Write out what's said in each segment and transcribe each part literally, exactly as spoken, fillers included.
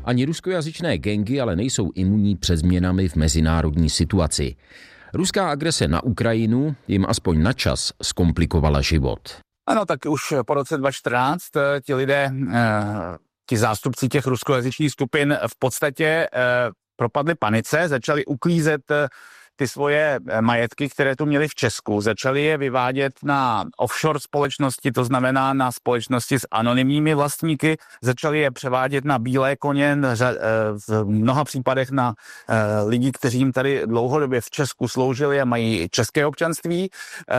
Ani ruskojazyčné gangy ale nejsou imunní před změnami v mezinárodní situaci. Ruská agrese na Ukrajinu jim aspoň na čas zkomplikovala život. Ano, tak už po roce dva tisíce čtrnáct ti lidé, ti zástupci těch ruskojazyčných skupin v podstatě propadli panice, začali uklízet ty svoje majetky, které tu měli v Česku, začali je vyvádět na offshore společnosti, to znamená na společnosti s anonymními vlastníky, začali je převádět na bílé koně, v mnoha případech na lidi, kteří jim tady dlouhodobě v Česku sloužili a mají české občanství.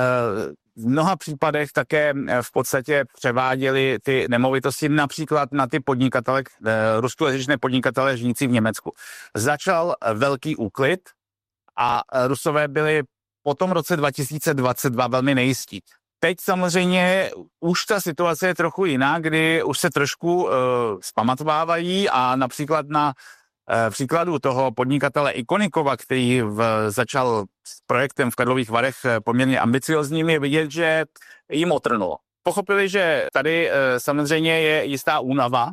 V mnoha případech také v podstatě převáděli ty nemovitosti například na ty podnikatele, ruskojazyčné podnikatele žijící v Německu. Začal velký úklid a Rusové byli po tom roce dva tisíce dvacet dva velmi nejistí. Teď samozřejmě už ta situace je trochu jiná, kdy už se trošku uh, zpamatovávají a například na uh, příkladu toho podnikatele Ikonikova, který v, začal s projektem v Karlových Varech poměrně ambiciozním, je vidět, že jim otrnulo. Pochopili, že tady uh, samozřejmě je jistá únava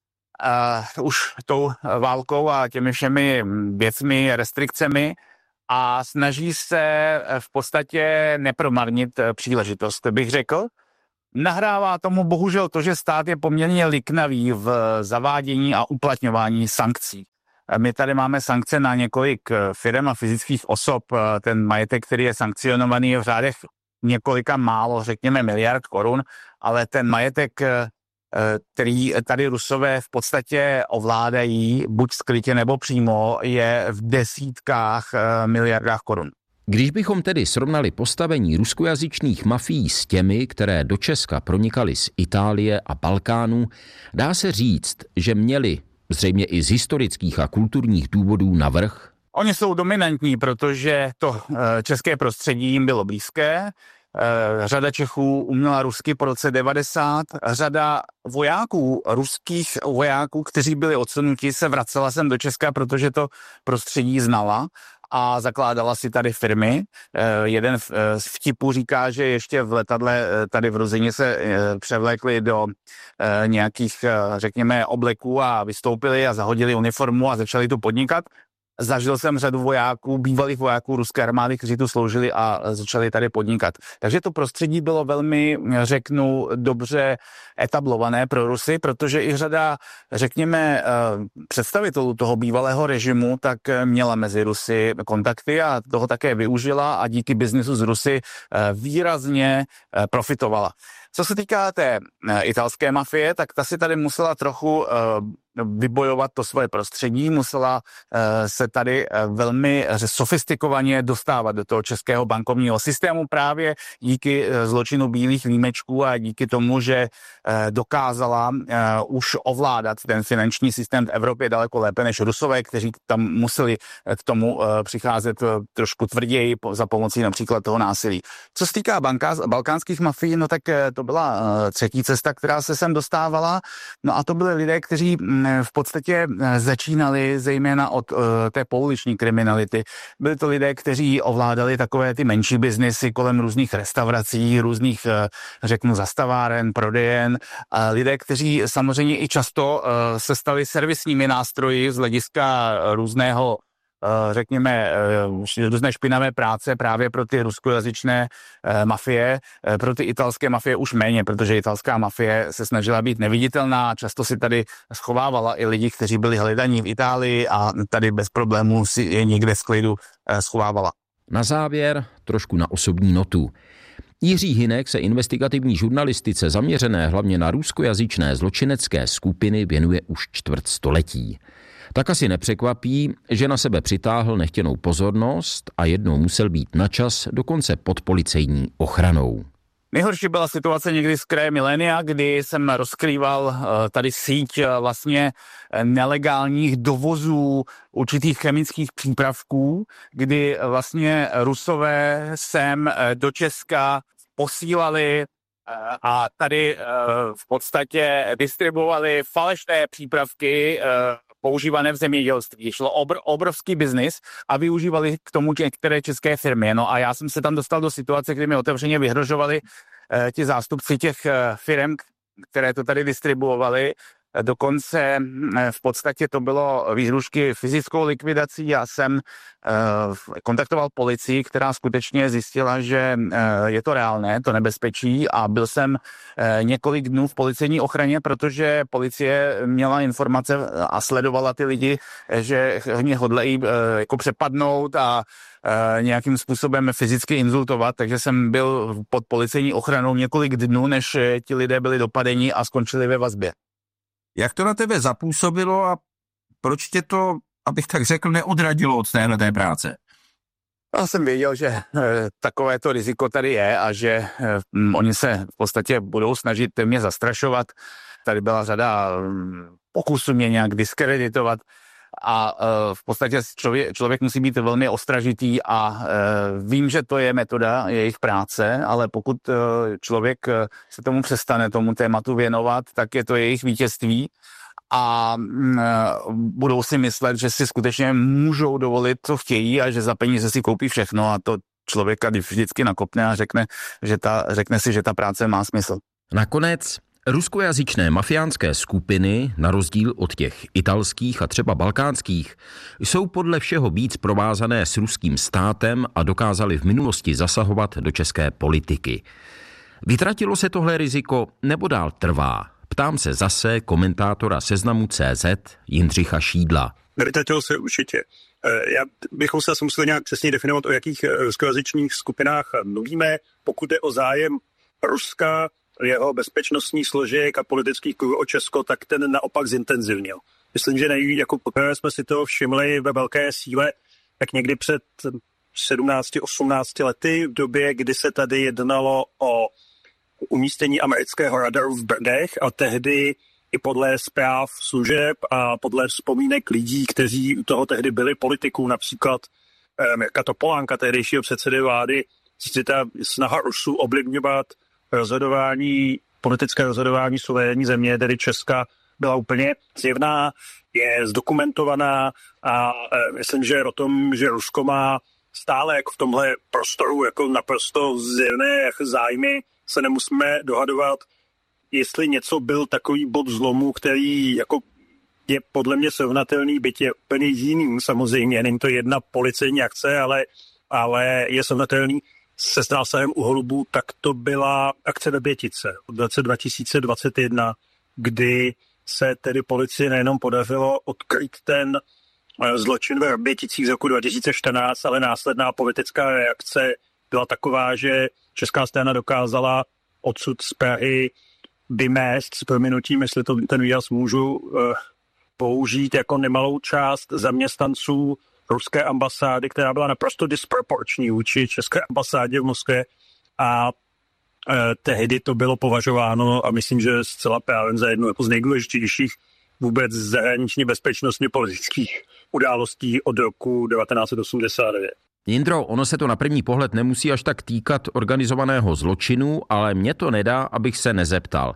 uh, už tou válkou a těmi všemi věcmi, restrikcemi, a snaží se v podstatě nepromarnit příležitost, bych řekl. Nahrává tomu bohužel to, že stát je poměrně liknavý v zavádění a uplatňování sankcí. My tady máme sankce na několik firem a fyzických osob. Ten majetek, který je sankcionovaný, je v řádech několika málo, řekněme, miliard korun, ale ten majetek, který tady Rusové v podstatě ovládají, buď skrytě nebo přímo, je v desítkách miliardách korun. Když bychom tedy srovnali postavení ruskojazyčných mafií s těmi, které do Česka pronikaly z Itálie a Balkánu, dá se říct, že měli zřejmě i z historických a kulturních důvodů navrch? Oni jsou dominantní, protože to české prostředí jim bylo blízké. Řada Čechů uměla rusky po roce devadesát. Řada vojáků, ruských vojáků, kteří byli odsunuti, se vracela sem do Česka, protože to prostředí znala a zakládala si tady firmy. Jeden z vtipů říká, že ještě v letadle tady v Ruzině se převlékli do nějakých, řekněme, obleků a vystoupili a zahodili uniformu a začali tu podnikat. Zažil jsem řadu vojáků, bývalých vojáků ruské armády, kteří tu sloužili a začali tady podnikat. Takže to prostředí bylo velmi, řeknu, dobře etablované pro Rusy, protože i řada, řekněme, představitelů toho bývalého režimu tak měla mezi Rusy kontakty a toho také využila a díky biznisu s Rusy výrazně profitovala. Co se týká té italské mafie, tak ta si tady musela trochu vybojovat to svoje prostředí, musela se tady velmi sofistikovaně dostávat do toho českého bankovního systému právě díky zločinu bílých límečků a díky tomu, že dokázala už ovládat ten finanční systém v Evropě daleko lépe než Rusové, kteří tam museli k tomu přicházet trošku tvrději za pomocí například toho násilí. Co se týká banka, balkánských mafií, no tak to byla třetí cesta, která se sem dostávala. No a to byli lidé, kteří v podstatě začínali zejména od uh, té pouliční kriminality. Byli to lidé, kteří ovládali takové ty menší biznesy kolem různých restaurací, různých, uh, řeknu, zastaváren, prodejen. A lidé, kteří samozřejmě i často uh, se stali servisními nástroji z hlediska různého řekněme, různé špinavé práce právě pro ty ruskojazyčné mafie, pro ty italské mafie už méně, protože italská mafie se snažila být neviditelná, často si tady schovávala i lidi, kteří byli hledaní v Itálii a tady bez problémů si je někde z klidu schovávala. Na závěr trošku na osobní notu. Jiří Hynek se investigativní žurnalistice zaměřené hlavně na ruskojazyčné zločinecké skupiny věnuje už čtvrt století. Tak asi nepřekvapí, že na sebe přitáhl nechtěnou pozornost a jednou musel být načas dokonce pod policejní ochranou. Nejhorší byla situace někdy z kraje milénia, kdy jsem rozkrýval tady síť vlastně nelegálních dovozů určitých chemických přípravků, kdy vlastně Rusové sem do Česka posílali a tady v podstatě distribuovali falešné přípravky používané v zemědělství. Šlo obr, obrovský biznis a využívali k tomu některé české firmy. No a já jsem se tam dostal do situace, kdy mi otevřeně vyhrožovali eh, ti zástupci těch eh, firm, které to tady distribuovali Dokonce v podstatě to bylo výhrušky fyzickou likvidací. Já jsem kontaktoval policii, která skutečně zjistila, že je to reálné, to nebezpečí, a byl jsem několik dnů v policejní ochraně, protože policie měla informace a sledovala ty lidi, že mě hodlají jako přepadnout a nějakým způsobem fyzicky insultovat, takže jsem byl pod policejní ochranou několik dnů, než ti lidé byli dopadeni a skončili ve vazbě. Jak to na tebe zapůsobilo a proč tě to, abych tak řekl, neodradilo od téhleté práce? Já jsem věděl, že e, takovéto riziko tady je a že e, oni se v podstatě budou snažit mě zastrašovat. Tady byla řada e, pokusů mě nějak diskreditovat a e, v podstatě člověk, člověk musí být velmi ostražitý a e, vím, že to je metoda jejich práce, ale pokud e, člověk e, se tomu přestane, tomu tématu věnovat, tak je to jejich vítězství a e, budou si myslet, že si skutečně můžou dovolit, co chtějí a že za peníze si koupí všechno a to člověka vždycky nakopne a řekne, že ta, řekne si, že ta práce má smysl. Nakonec ruskojazyčné mafiánské skupiny, na rozdíl od těch italských a třeba balkánských, jsou podle všeho víc provázané s ruským státem a dokázali v minulosti zasahovat do české politiky. Vytratilo se tohle riziko nebo dál trvá? Ptám se zase komentátora Seznamu tečka cé zet Jindřicha Šídla. Vytratilo se určitě. Já bychom se asi museli nějak přesně definovat, o jakých ruskojazyčných skupinách mluvíme. Pokud je o zájem Ruska, jeho bezpečnostní složek a politických kruhů o Česko, tak ten naopak zintenzivnil. Myslím, že nej, jako poprvé jsme si toho všimli ve velké síle, tak někdy před sedmnácti osmnácti lety, v době, kdy se tady jednalo o umístění amerického radaru v Brdech a tehdy i podle zpráv služeb a podle vzpomínek lidí, kteří u toho tehdy byli politiků, například Mirka Topolánka, tehdejšího předsedy vlády, si ta snaha Rusů ovlivňovat rozhodování, politické rozhodování suverénní země, tedy Česka, byla úplně zjevná, je zdokumentovaná a e, myslím, že o tom, že Rusko má stále jako v tomhle prostoru jako naprosto zjevné zájmy, se nemusíme dohadovat, jestli něco byl takový bod zlomu, který jako je podle mě srovnatelný, byť je úplně jiným samozřejmě, není to jedna policejní akce, ale, ale je srovnatelný se zásahem u holubů, tak to byla akce Vrbětice v roce dva tisíce dvacet jedna, kdy se tedy policii nejenom podařilo odkryt ten zločin ve Vrběticích z roku dva tisíce čtrnáct, ale následná politická reakce byla taková, že česká strana dokázala odsud z Prahy vymést s prominutím, jestli to ten výraz můžu použít, jako nemalou část zaměstnanců ruské ambasády, která byla naprosto disproporční vůči české ambasádě v Moskvě a e, tehdy to bylo považováno a myslím, že zcela právě za jednu z nejdůležitějších vůbec zahraničně bezpečnostně politických událostí od roku devatenáct set osmdesát devět. Jindro, ono se to na první pohled nemusí až tak týkat organizovaného zločinu, ale mě to nedá, abych se nezeptal.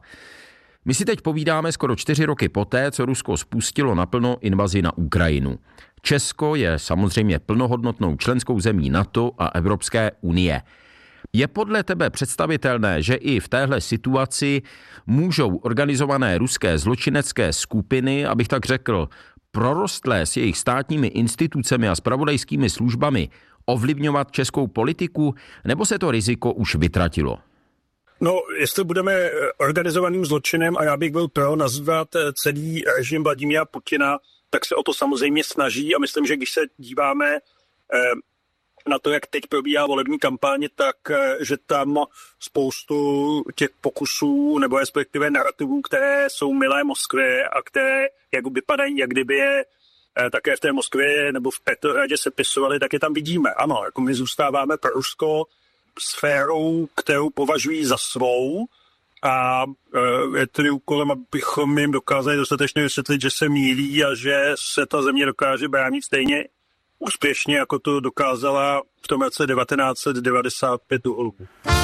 My si teď povídáme skoro čtyři roky poté, co Rusko spustilo naplno invazi na Ukrajinu. Česko je samozřejmě plnohodnotnou členskou zemí NATO a Evropské unie. Je podle tebe představitelné, že i v téhle situaci můžou organizované ruské zločinecké skupiny, abych tak řekl, prorostlé s jejich státními institucemi a zpravodajskými službami, ovlivňovat českou politiku, nebo se to riziko už vytratilo? No, jestli budeme organizovaným zločinem, a já bych byl pro nazvat celý režim Vladimíra Putina, tak se o to samozřejmě snaží a myslím, že když se díváme na to, jak teď probíhá volební kampaně, tak že tam spoustu těch pokusů nebo respektive narrativů, které jsou milé Moskvě a které jak vypadají, jak kdyby je také v té Moskvě nebo v Petrohradě sepisovali, tak je tam vidíme. Ano, jako my zůstáváme pro Rusko sférou, kterou považují za svou a je tedy úkolem, abychom jim dokázali dostatečně vysvětlit, že se mýlí a že se ta země dokáže bránit stejně úspěšně, jako to dokázala v tom roce devatenáct set devadesát pět u holubů.